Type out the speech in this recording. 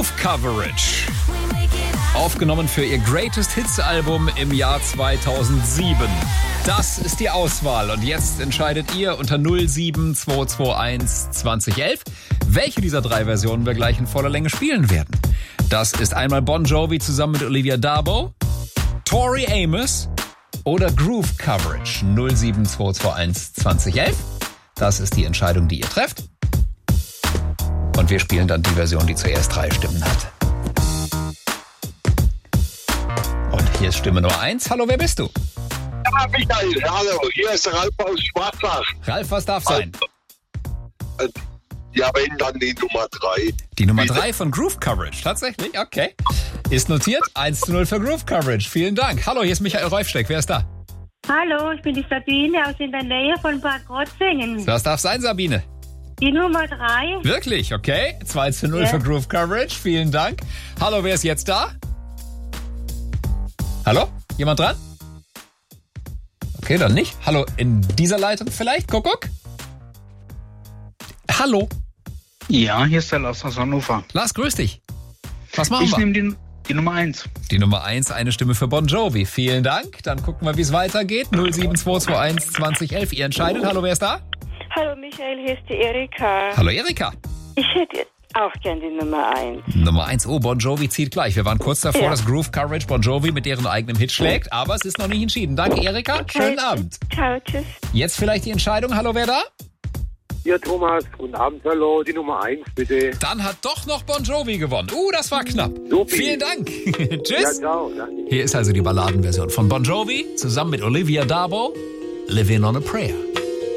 Groove Coverage. Aufgenommen für ihr Greatest Hits Album im Jahr 2007. Das ist die Auswahl und jetzt entscheidet ihr unter 07221 2011, welche dieser 3 Versionen wir gleich in voller Länge spielen werden. Das ist einmal Bon Jovi zusammen mit Olivia Darboe, Tori Amos oder Groove Coverage 07221 2011. Das ist die Entscheidung, die ihr trefft. Und wir spielen dann die Version, die zuerst 3 Stimmen hat. Und hier ist Stimme Nummer 1. Hallo, wer bist du? Ja, Michael, hallo, hier ist Ralf aus Schwarzach. Ralf, was darf sein? Ja, wenn dann die Nummer 3. Die Nummer 3 von Groove Coverage, tatsächlich, okay. Ist notiert, 1:0 für Groove Coverage. Vielen Dank. Hallo, hier ist Michael Reufsteck, wer ist da? Hallo, ich bin die Sabine aus in der Nähe von Bad Krotzingen. Was darf sein, Sabine? Die Nummer 3. Wirklich, okay. 2:0 für Groove Coverage, vielen Dank. Hallo, wer ist jetzt da? Hallo? Jemand dran? Okay, dann nicht. Hallo, in dieser Leitung vielleicht? Kuckuck? Hallo? Ja, hier ist der Lars aus Hannover. Lars, grüß dich. Was machen Ich wir? nehme die Nummer 1. Die Nummer 1, eine Stimme für Bon Jovi. Vielen Dank. Dann gucken wir, wie es weitergeht. 07221 2011. Ihr entscheidet. Hallo, wer ist da? Hallo Michael, hier ist die Erika. Hallo, Erika. Ich hätte auch gern die Nummer 1. Nummer 1. Oh, Bon Jovi zieht gleich. Wir waren kurz davor, Ja. dass Groove Coverage Bon Jovi mit deren eigenem Hit schlägt. Aber es ist noch nicht entschieden. Danke, Erika. Schönen Abend. Ciao, tschüss. Jetzt vielleicht die Entscheidung. Hallo, wer da? Ja, Thomas, guten Abend, hallo, die Nummer 1, bitte. Dann hat doch noch Bon Jovi gewonnen. Das war knapp. Supi. Vielen Dank. Ja, Tschüss. ciao. Danke. Hier ist also die Balladenversion von Bon Jovi zusammen mit Olivia Darboe. Living on a Prayer.